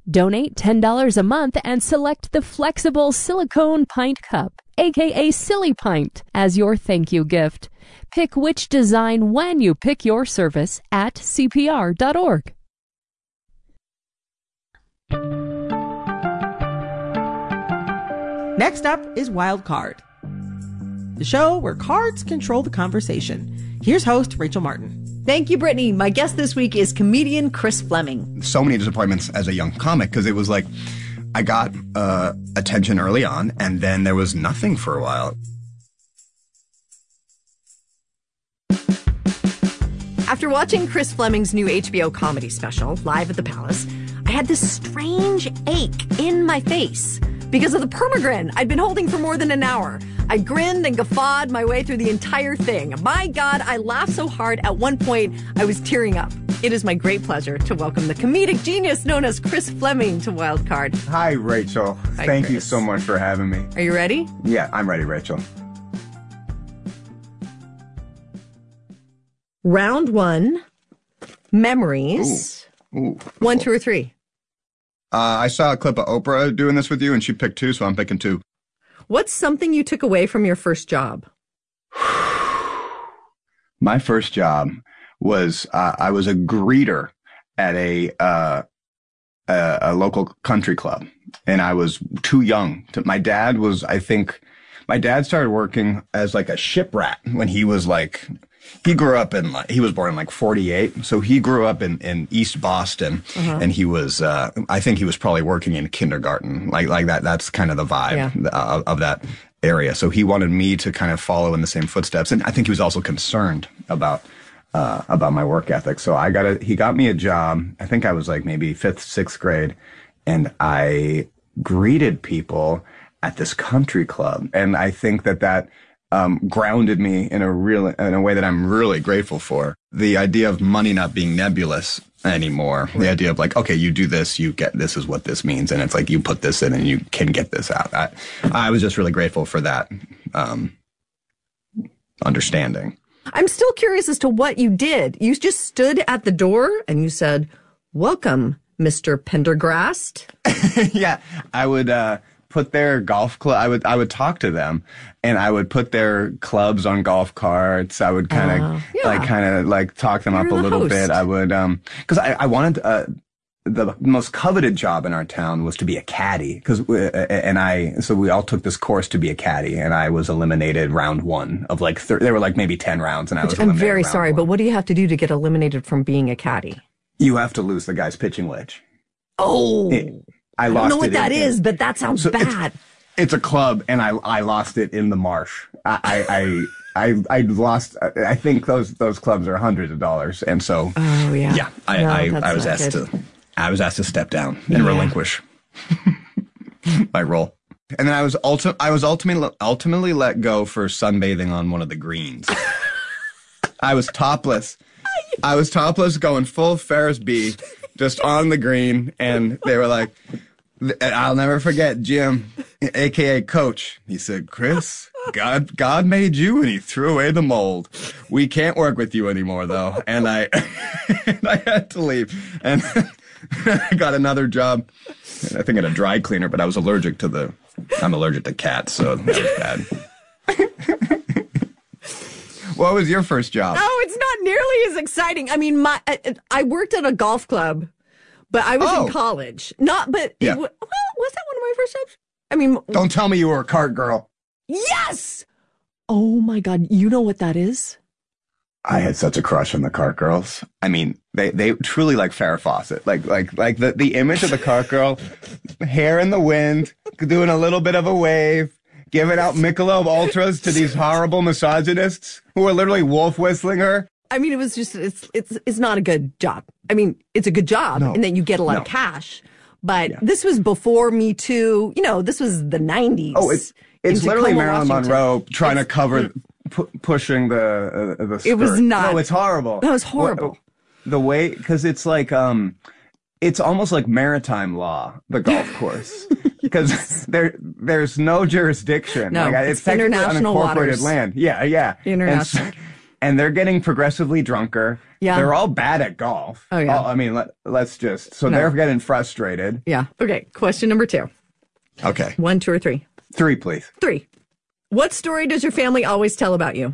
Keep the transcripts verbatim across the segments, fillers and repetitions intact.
Donate ten dollars a month and select the flexible silicone pint cup, aka Silly Pint, as your thank you gift. Pick which design when you pick your service at C P R dot org. Next up is Wild Card, the show where cards control the conversation. Here's host Rachel Martin. Thank you, Brittany. My guest this week is comedian Chris Fleming. So many disappointments as a young comic because it was like I got uh, attention early on and then there was nothing for a while. After watching Chris Fleming's new H B O comedy special, Live at the Palace, I had this strange ache in my face because of the permagrin I'd been holding for more than an hour. I grinned and guffawed my way through the entire thing. My God, I laughed so hard at one point I was tearing up. It is my great pleasure to welcome the comedic genius known as Chris Fleming to Wildcard. Hi, Rachel. Hi, Thank Chris. you so much for having me. Are you ready? Yeah, I'm ready, Rachel. Round one, memories. Ooh. Ooh. One, two, or three. Uh, I saw a clip of Oprah doing this with you and she picked two, so I'm picking two. What's something you took away from your first job? My first job was uh, I was a greeter at a, uh, a a local country club, and I was too young. To, my dad was, I think, my dad started working as like a ship rat when he was like, he grew up in like, he was born in like forty-eight, so he grew up in in East Boston, uh-huh. and he was, uh, I think he was probably working in kindergarten, like like that. That's kind of the vibe yeah. of, of that area. So he wanted me to kind of follow in the same footsteps, and I think he was also concerned about. Uh, about my work ethic. So I got a, he got me a job. I think I was like maybe fifth, sixth grade. And I greeted people at this country club. And I think that that, um, grounded me in a real, in a way that I'm really grateful for. The idea of money not being nebulous anymore. Right. The idea of like, okay, you do this, you get, this is what this means. And it's like, you put this in and you can get this out. I, I was just really grateful for that, um, understanding. I'm still curious as to what you did. You just stood at the door and you said, "Welcome, Mister Pendergrast." Yeah, I would uh, put their golf club. I would I would talk to them, and I would put their clubs on golf carts. I would kind of uh, yeah. like kind of like talk them You're up a little host. bit. I would um because I I wanted uh, the most coveted job in our town was to be a caddy, because and I so we all took this course to be a caddy, and I was eliminated round one of like thir- there were like maybe ten rounds, and I was Which I'm eliminated very round sorry, one. but what do you have to do to get eliminated from being a caddy? You have to lose the guy's pitching wedge. Oh, it, I, I lost don't know what it that in, is, but that sounds so bad. It's, it's a club, and I I lost it in the marsh. I I. I, I I lost. I think those those clubs are hundreds of dollars, and so oh yeah, yeah. I no, I, I was asked good. to I was asked to step down and yeah. relinquish my role, and then I was ulti- I was ultimately ultimately let go for sunbathing on one of the greens. I was topless. I was topless, going full Ferris B, just on the green, and they were like, I'll never forget Jim, A K A Coach. He said, "Chris, God, God made you and he threw away the mold. We can't work with you anymore, though." And I, and I had to leave. And I got another job, I think at a dry cleaner, but I was allergic to the, I'm allergic to cats, so that was bad. What was your first job? Oh, it's not nearly as exciting. I mean, my I, I worked at a golf club, but I was Oh. in college. Not, but Yeah. it, wa- well, was that one of my first jobs? I mean, Don't tell me you were a cart girl. yes. Oh my God, you know what that is? I had such a crush on the cart girls. I mean, they, they truly like Farrah Fawcett. Like, like, like the, the image of the cart girl, hair in the wind, doing a little bit of a wave, giving out Michelob Ultras to these horrible misogynists who are literally wolf whistling her. I mean, it was just it's it's it's not a good job. I mean, it's a good job, No. and then you get a lot No. of cash. But Yeah. this was before Me Too. You know, this was the nineties. Oh, it's it's in literally Tacoma, Marilyn Washington. Monroe trying It's- to cover, pu- pushing the uh, the skirt. It was not. No, it's horrible. That was horrible. What- the way, because it's like um, it's almost like maritime law, the golf course, because there there's no jurisdiction. No, like, it's technically international unincorporated waters. land. Yeah, yeah. International. And so, and they're getting progressively drunker. Yeah. They're all bad at golf. Oh, yeah. I mean, let, let's just, so No. they're getting frustrated. Yeah. Okay. Question number two. Okay. One, two, or three? Three, please. Three. What story does your family always tell about you?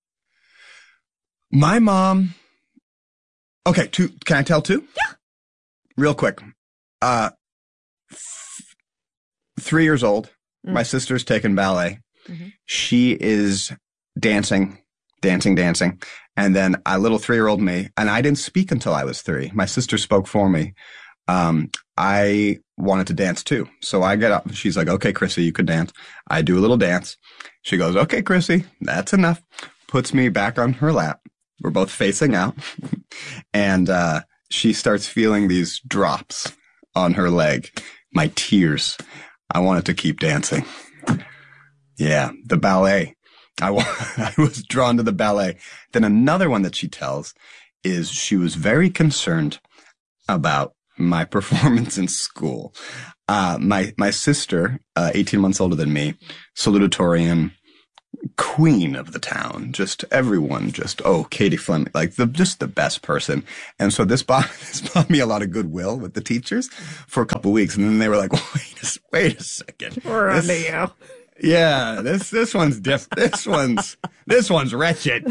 My mom. Okay, two. Can I tell two? Yeah. Real quick. Uh, th- three years old. Mm. My sister's taking ballet. Mhm. She is dancing, dancing, dancing. And then a little three-year-old me, and I didn't speak until I was three. My sister spoke for me. Um, I wanted to dance too. So I get up. She's like, okay, Chrissy, you could dance. I do a little dance. She goes, okay, Chrissy, that's enough. Puts me back on her lap. We're both facing out. And uh, she starts feeling these drops on her leg. My tears. I wanted to keep dancing. Yeah, the ballet. I, wa- I was drawn to the ballet. Then another one that she tells is she was very concerned about my performance in school. Uh, my, my sister, uh, eighteen months older than me, salutatorian, queen of the town, just everyone, just, oh, Katie Fleming, like the, just the best person. And so this bought, this bought me a lot of goodwill with the teachers for a couple of weeks. And then they were like, wait a, wait a second. We're This- under you. Yeah, this, this one's diff, this one's, this one's wretched.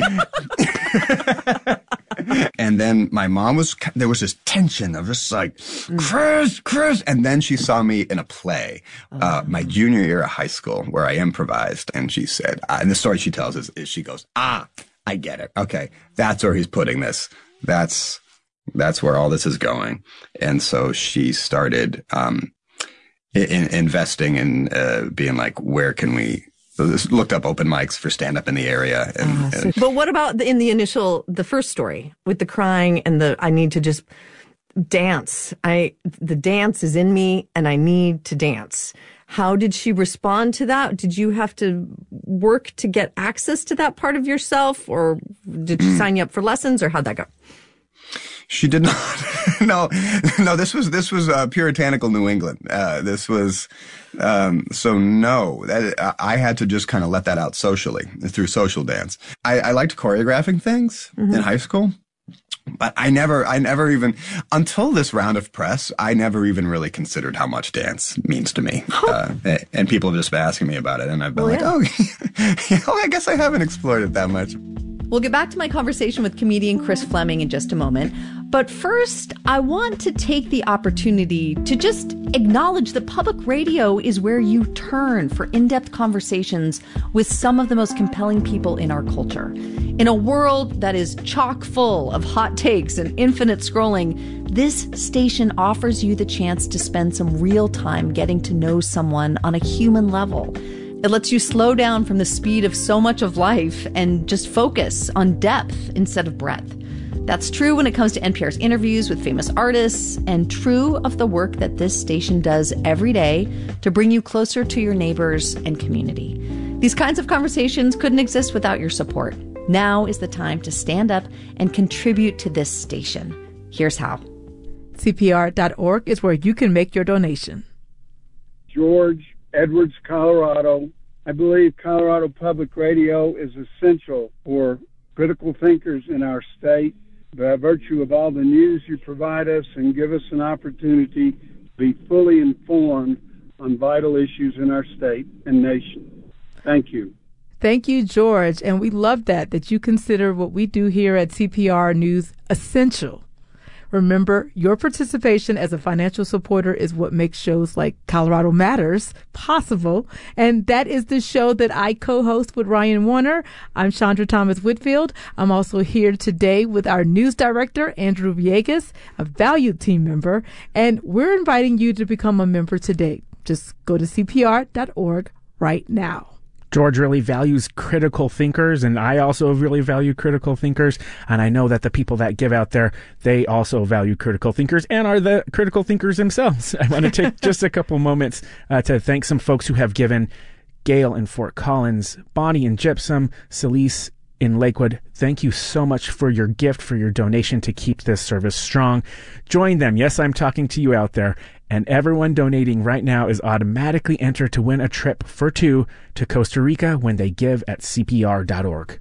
And then my mom was, there was this tension of just like, Chris, Chris. And then she saw me in a play, uh, my junior year of high school where I improvised. And she said, uh, and the story she tells is, is she goes, ah, I get it. Okay. That's where he's putting this. That's, that's where all this is going. And so she started, um, in, investing in, uh, being like, where can we, looked up open mics for stand up in the area. And, and But what about the, in the initial, the first story with the crying and the, I need to just dance. I, the dance is in me and I need to dance. How did she respond to that? Did you have to work to get access to that part of yourself, or did she sign you up for lessons, or how'd that go? She did not. no, no, this was, this was, uh, puritanical New England. Uh, this was, um, so no, that, I had to just kind of let that out socially through social dance. I, I liked choreographing things mm-hmm. in high school, but I never, I never even, until this round of press, I never even really considered how much dance means to me. uh, and people have just been asking me about it, and I've been well, like, yeah. oh, oh, I guess I haven't explored it that much. We'll get back to my conversation with comedian Chris Fleming in just a moment. But first, I want to take the opportunity to just acknowledge that public radio is where you turn for in-depth conversations with some of the most compelling people in our culture. In a world that is chock full of hot takes and infinite scrolling, this station offers you the chance to spend some real time getting to know someone on a human level. It lets you slow down from the speed of so much of life and just focus on depth instead of breadth. That's true when it comes to N P R's interviews with famous artists, and true of the work that this station does every day to bring you closer to your neighbors and community. These kinds of conversations couldn't exist without your support. Now is the time to stand up and contribute to this station. Here's how. C P R dot org is where you can make your donation. George Edwards, Colorado. I believe Colorado Public Radio is essential for critical thinkers in our state by virtue of all the news you provide us and give us an opportunity to be fully informed on vital issues in our state and nation. Thank you. Thank you, George. And we love that, that you consider what we do here at C P R News essential. Remember, your participation as a financial supporter is what makes shows like Colorado Matters possible. And that is the show that I co-host with Ryan Warner. I'm Chandra Thomas Whitfield. I'm also here today with our news director, Andrew Villegas, a valued team member. And we're inviting you to become a member today. Just go to C P R dot org right now. George really values critical thinkers, and I also really value critical thinkers. And I know that the people that give out there, they also value critical thinkers and are the critical thinkers themselves. I want to take just a couple moments uh, to thank some folks who have given. Gail in Fort Collins, Bonnie in Gypsum, Celise in Lakewood. Thank you so much for your gift, for your donation to keep this service strong. Join them. Yes, I'm talking to you out there. And everyone donating right now is automatically entered to win a trip for two to Costa Rica when they give at C P R dot org.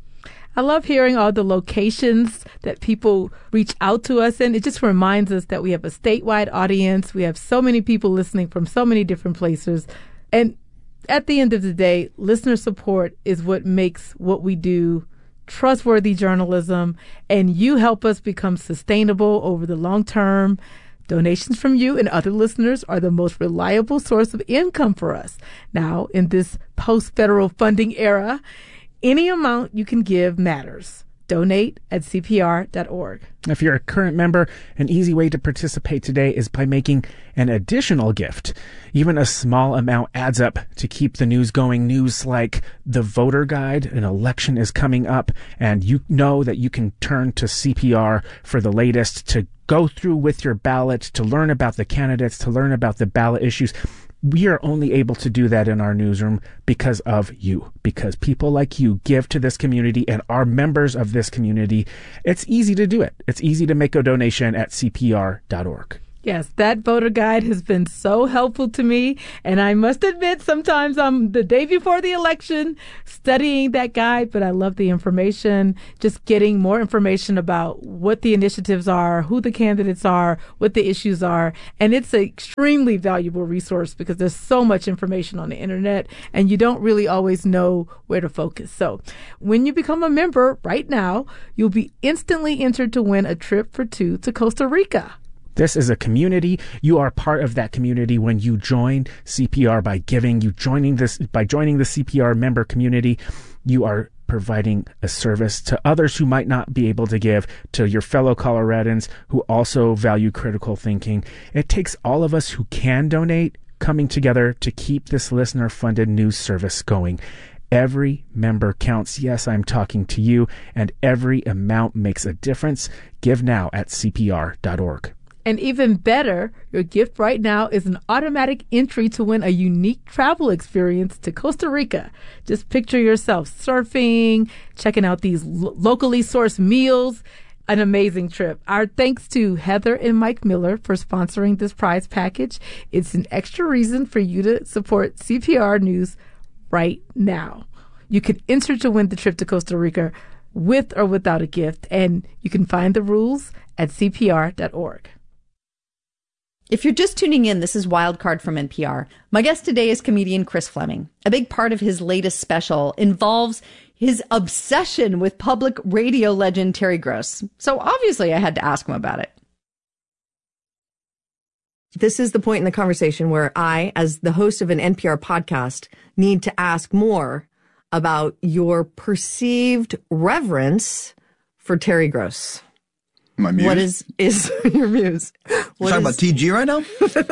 I love hearing all the locations that people reach out to us in. It just reminds us that we have a statewide audience. We have so many people listening from so many different places. And at the end of the day, listener support is what makes what we do trustworthy journalism, and you help us become sustainable over the long term. Donations from you and other listeners are the most reliable source of income for us. Now, in this post-federal funding era, any amount you can give matters. Donate at C P R dot org. If you're a current member, an easy way to participate today is by making an additional gift. Even a small amount adds up to keep the news going. News like the voter guide, an election is coming up, and you know that you can turn to C P R for the latest, to go through with your ballot, to learn about the candidates, to learn about the ballot issues. We are only able to do that in our newsroom because of you, because people like you give to this community and are members of this community. It's easy to do it. It's easy to make a donation at C P R dot org. Yes, that voter guide has been so helpful to me. And I must admit, sometimes I'm the day before the election studying that guide, but I love the information, just getting more information about what the initiatives are, who the candidates are, what the issues are. And it's an extremely valuable resource because there's so much information on the internet and you don't really always know where to focus. So when you become a member right now, you'll be instantly entered to win a trip for two to Costa Rica. This is a community. You are part of that community when you join C P R by giving. You joining this by joining the C P R member community. You are providing a service to others who might not be able to give, to your fellow Coloradans who also value critical thinking. It takes all of us who can donate coming together to keep this listener-funded news service going. Every member counts. Yes, I'm talking to you, and every amount makes a difference. Give now at C P R dot org. And even better, your gift right now is an automatic entry to win a unique travel experience to Costa Rica. Just picture yourself surfing, checking out these lo- locally sourced meals. An amazing trip. Our thanks to Heather and Mike Miller for sponsoring this prize package. It's an extra reason for you to support C P R News right now. You can enter to win the trip to Costa Rica with or without a gift, and you can find the rules at C P R dot org. If you're just tuning in, this is Wildcard from N P R. My guest today is comedian Chris Fleming. A big part of his latest special involves his obsession with public radio legend Terry Gross. So obviously I had to ask him about it. This is the point in the conversation where I, as the host of an N P R podcast, need to ask more about your perceived reverence for Terry Gross. My muse? What is, is your muse? You're What talking is- about T G right now?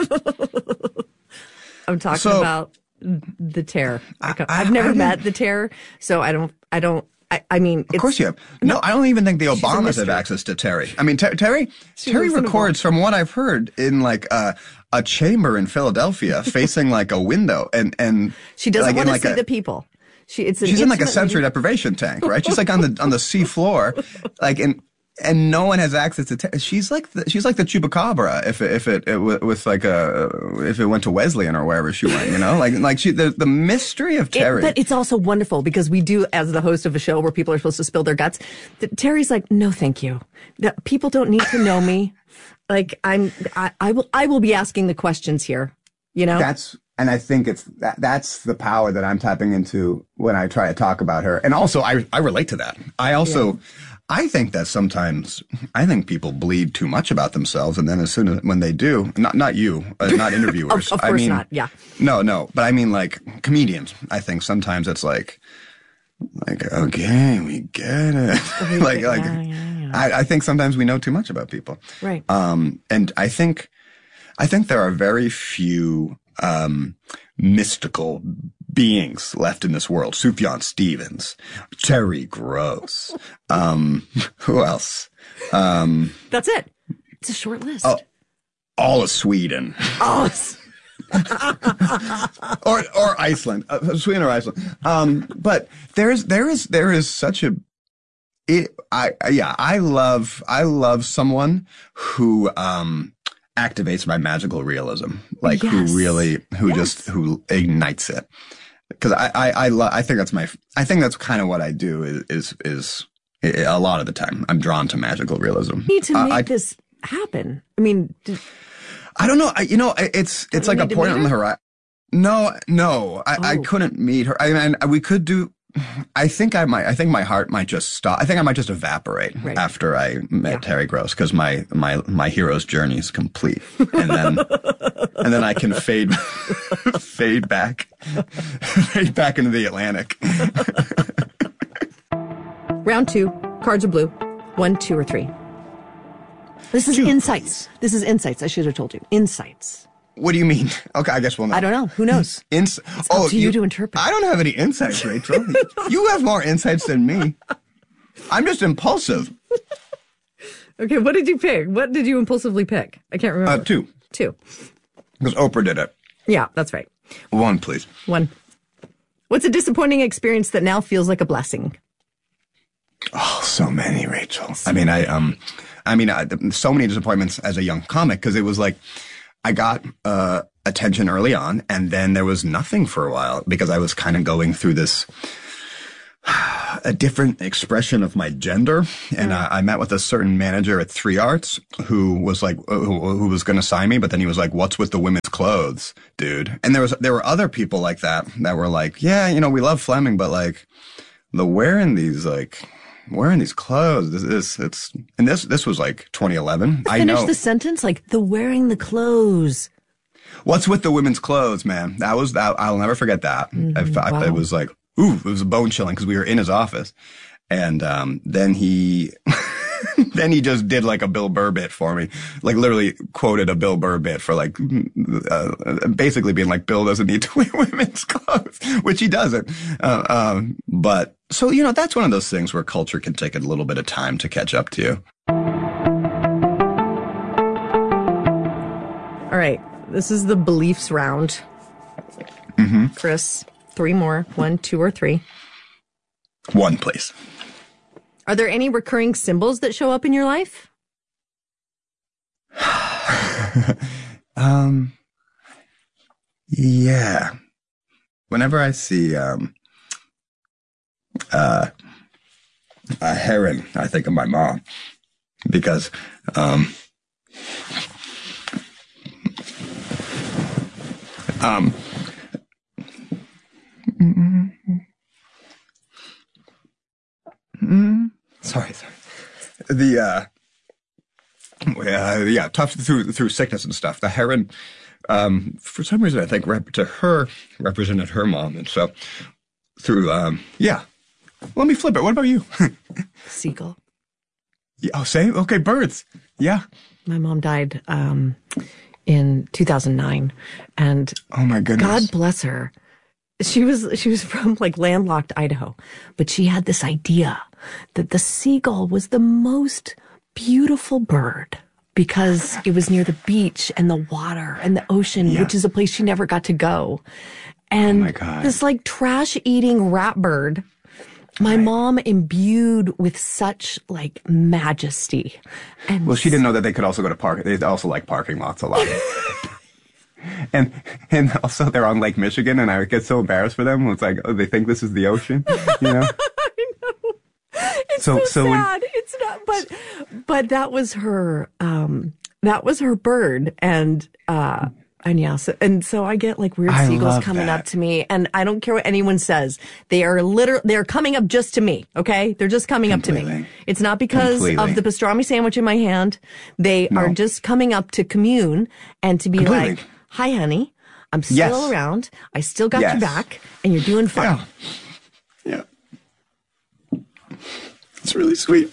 I'm talking So- about the Terror. I- I- I've never I met didn't- the Terror, so I don't, I don't, I, I mean, Of course you have. No, I don't even think the a Obamas have mystery. access to Terry. I mean, Ter- Terry She Terry lives in a records, from what I've heard, in like a a chamber in Philadelphia, facing like a window, and and she doesn't like, want in to like see a, the people. She, it's an She's in like a intimate sensory meeting. deprivation tank, right? She's like on the on the sea floor, like in. And no one has access to. Ter- she's like the, she's like the chupacabra if it, if it, it with like a if it went to Wesleyan or wherever she went, you know, like like she the the mystery of Terry. It, but it's also wonderful because we do, as the host of a show where people are supposed to spill their guts, that Terry's like, no, thank you. That people don't need to know me. Like I'm, I, I will, I will be asking the questions here. You know, That's and I think it's that that's the power that I'm tapping into when I try to talk about her. And also, I I relate to that. I also. Yeah. I think that sometimes, I think people bleed too much about themselves, and then as soon as, when they do, not not you, uh, not interviewers. of, of I course mean, not. Yeah. No, no, but I mean like comedians. I think sometimes it's like, like, okay, we get it. like, like, yeah, yeah, yeah. I, I think sometimes we know too much about people. Right. Um, and I think, I think there are very few, um, mystical beings left in this world. Sufjan Stevens, Terry Gross, um, who else? Um, That's it. It's a short list. oh, all of Sweden. Oh, it's- or or Iceland, uh, Sweden or Iceland. Um, but there's there is there is such a it. I yeah. I love I love someone who um activates my magical realism, like Yes. who really who Yes. just who ignites it. because I I I, lo- I think that's my I think that's kind of what I do is is is a lot of the time I'm drawn to magical realism. Need to make uh, I, this happen. I mean, did, I don't know. I, you know, it's it's you like a need to point meet on the her? horizon. No, no, I, I Oh. couldn't meet her. I mean, we could do. I think I might. I think my heart might just stop. I think I might just evaporate Right. after I met Yeah. Terry Gross because my my my hero's journey is complete, and then and then I can fade fade back fade back into the Atlantic. round two, cards are blue. One, two, or three. This is Two, insights. This is insights. I should have told you. Insights. What do you mean? Okay, I guess we'll know. I don't know. Who knows? Ins- It's up to you to interpret. I don't have any insights, Rachel. You have more insights than me. I'm just impulsive. Okay, what did you pick? What did you impulsively pick? I can't remember. Uh, two, Two. because Oprah did it. Yeah, that's right. One, please. One. What's a disappointing experience that now feels like a blessing? Oh, so many, Rachel. I mean, I um, I mean, I, so many disappointments as a young comic because it was like I got uh attention early on, and then there was nothing for a while because I was kind of going through this a different expression of my gender, and I, I met with a certain manager at Three Arts who was like, who, who was going to sign me, but then he was like, "What's with the women's clothes, dude?" And there was there were other people like that that were like, "Yeah, you know, we love Fleming, but like the wearing these like." Wearing these clothes, this is, it's, and this, this was like twenty eleven. I Finish know. the sentence like the wearing the clothes. What's with the women's clothes, man? That was, that, I'll never forget that. I, I, wow. It was like, ooh, it was bone chilling because we were in his office. And, um, then he, then he just did like a Bill Burr bit for me, like literally quoted a Bill Burr bit for like, uh, basically being like, Bill doesn't need to wear women's clothes, which he doesn't. Uh, um, but so, you know, that's one of those things where culture can take a little bit of time to catch up to you. All right. This is the beliefs round. Mm-hmm. Chris, three more. One, two, or three. One, please. Are there any recurring symbols that show up in your life? um, yeah. Whenever I see, um, uh, a heron, I think of my mom because, um, um, sorry, sorry. The, uh, uh, yeah, tough through, through sickness and stuff. The heron, um, for some reason, I think rep- to her represented her mom. And so through, um, yeah. Let me flip it. What about you? Seagull. Yeah, oh, say, okay, birds. Yeah. My mom died um, in two thousand nine, and Oh my goodness. God bless her. She was she was from like landlocked Idaho, but she had this idea that the seagull was the most beautiful bird because it was near the beach and the water and the ocean, Yeah. which is a place she never got to go. And my God. this like trash eating rat bird, my mom imbued with such like majesty. And Well, she didn't know that they could also go to park. They also like parking lots a lot. and and also they're on Lake Michigan, and I get so embarrassed for them. It's like, oh, they think this is the ocean, you know? It's So- so, so when- sad. It's not, but but that was her. Um, that was her bird, and uh, and yeah, so, and so I get like weird I seagulls love coming that. up to me, and I don't care what anyone says. They are literally they are coming up just to me. Okay, they're just coming up to me. Completely. It's not because Completely. of the pastrami sandwich in my hand. They No. are just coming up to commune and to be Completely. like, "Hi, honey, I'm still Yes. around. I still got Yes. your back, and you're doing fine." Yeah. Yeah. It's really sweet.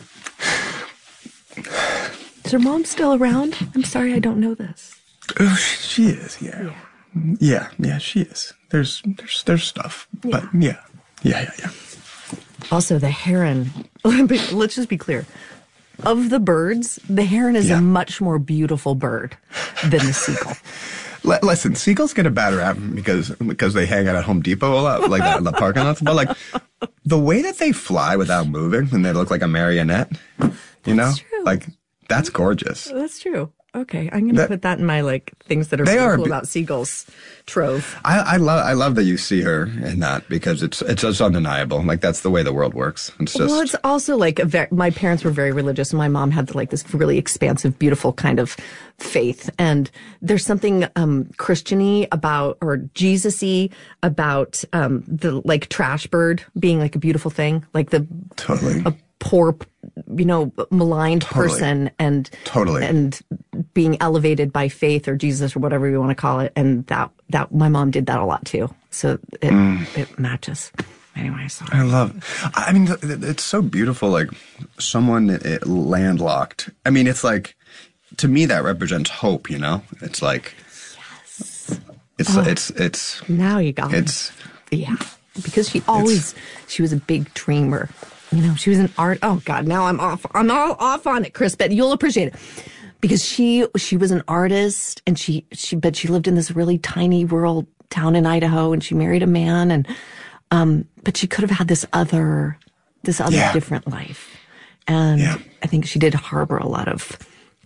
Is your mom still around? I'm sorry, I don't know this. Oh, she is, yeah. Yeah, yeah, she is. There's there's there's stuff. But yeah. Yeah, yeah, yeah. Also, the heron, but let's just be clear. Of the birds, the heron is Yeah. a much more beautiful bird than the seagull. L- listen, seagulls get a bad rap because because they hang out at Home Depot a lot, like the, the parking lots. But like the way that they fly without moving and they look like a marionette, you know, true. like that's gorgeous. That's true. Okay, I'm going to That- put that in my like things that are They really are cool be- about seagulls trove. I, I love I love that you see her in that because it's it's just undeniable. Like that's the way the world works. It's just Well, it's also like a very, my parents were very religious, and my mom had like this really expansive, beautiful kind of faith. And there's something um, Christian-y about, or Jesus-y about um, the like trash bird being like a beautiful thing, like the totally a poor, you know, maligned Totally. person, and Totally. and being elevated by faith or Jesus or whatever you want to call it. And that that my mom did that a lot too. So it Mm. it matches. Anyway, sorry. I love. I mean, th- th- it's so beautiful. Like someone uh, landlocked. I mean, it's like to me that represents hope. You know, it's like Yes. it's Oh. it's it's Now you got it. it's Yeah, because she always she was a big dreamer. You know, she was an art. Oh God, now I'm off. I'm all off on it, Chris. But you'll appreciate it because she she was an artist, and she she but she lived in this really tiny rural town in Idaho, and she married a man, and um, but she could have had this other this other Yeah. different life, and Yeah. I think she did harbor a lot of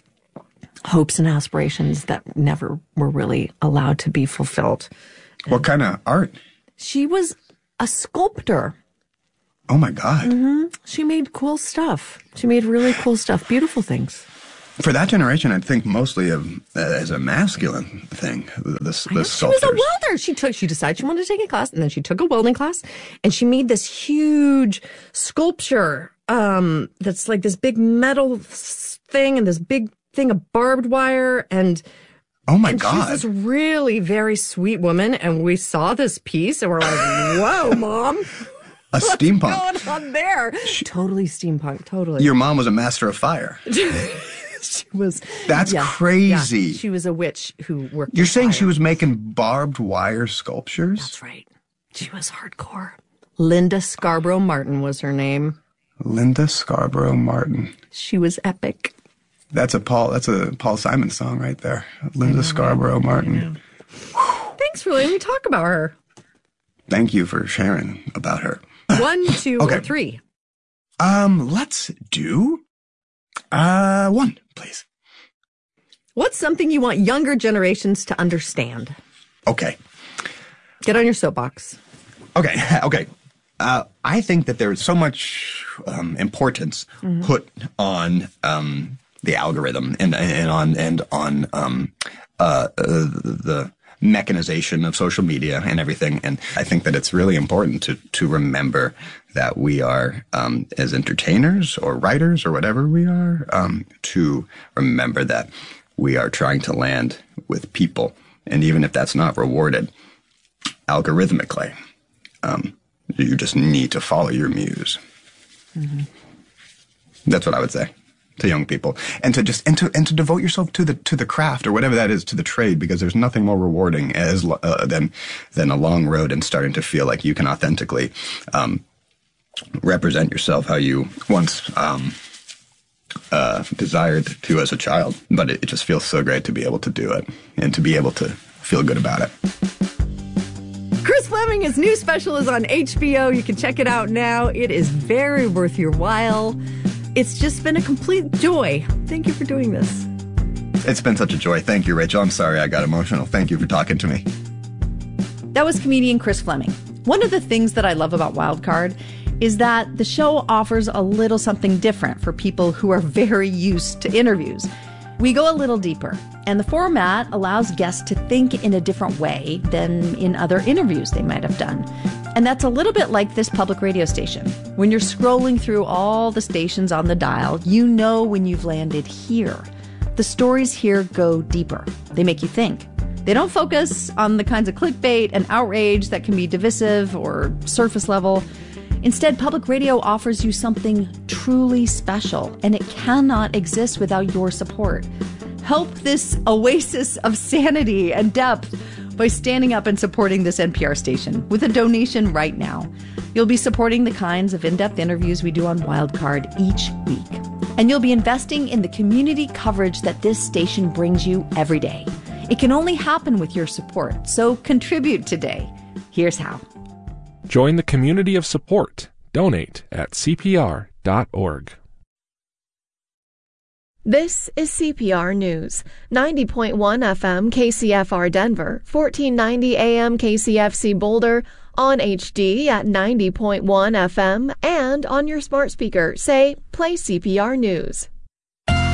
hopes and aspirations that never were really allowed to be fulfilled. what kind of art? She was a sculptor. Oh my God! Mm-hmm. She made cool stuff. She made really cool stuff, beautiful things. For that generation, I think mostly of uh, as a masculine thing. This I know, this she was a sculptors. welder. She took. She decided she wanted to take a class, and then she took a welding class, and she made this huge sculpture. Um, that's like this big metal s- thing, and this big thing of barbed wire, and Oh my and God! she's this really very sweet woman. And we saw this piece, and we're like, "Whoa, mom!" A steampunk. What's going on there? Totally steampunk. Totally. Your mom was a master of fire. She was. That's yeah, crazy. yeah. She was a witch who worked. You're with saying fire. she was making barbed wire sculptures? That's right. She was hardcore. Linda Scarborough Martin was her name. Linda Scarborough Martin. She was epic. That's a Paul. That's a Paul Simon song right there. Linda Scarborough Martin. Thanks for letting me talk about her. Thank you for sharing about her. One, two, Okay. or three. Um, let's do uh one, please. What's something you want younger generations to understand? Okay. Get on your soapbox. Okay. Okay. Uh, I think that there is so much um, importance put on um, the algorithm and and on and on um, uh, uh, the mechanization of social media and everything. And I think that it's really important to to remember that we are, um, as entertainers or writers or whatever we are, um, to remember that we are trying to land with people, and even if that's not rewarded algorithmically. Um, You just need to follow your muse. Mm-hmm. That's what I would say to young people, and to just and to and to devote yourself to the to the craft or whatever that is, to the trade, because there's nothing more rewarding as uh, than than a long road and starting to feel like you can authentically um, represent yourself how you once um, uh, desired to as a child. But it, it just feels so great to be able to do it and to be able to feel good about it. Chris Fleming, his new special is on H B O. You can check it out now. It is very worth your while. It's just been a complete joy. Thank you for doing this. It's been such a joy. Thank you, Rachel. I'm sorry I got emotional. Thank you for talking to me. That was comedian Chris Fleming. One of the things that I love about Wildcard is that the show offers a little something different for people who are very used to interviews. We go a little deeper, and the format allows guests to think in a different way than in other interviews they might have done. And that's a little bit like this public radio station. When you're scrolling through all the stations on the dial, you know when you've landed here. The stories here go deeper. They make you think. They don't focus on the kinds of clickbait and outrage that can be divisive or surface level. Instead, public radio offers you something truly special, and it cannot exist without your support. Help this oasis of sanity and depth by standing up and supporting this N P R station with a donation right now. You'll be supporting the kinds of in-depth interviews we do on Wildcard each week. And you'll be investing in the community coverage that this station brings you every day. It can only happen with your support, so contribute today. Here's how. Join the community of support. Donate at C P R dot org. This is C P R News, ninety point one F M K C F R Denver, fourteen ninety A M K C F C Boulder, on H D at ninety point one F M, and on your smart speaker, say, play C P R News.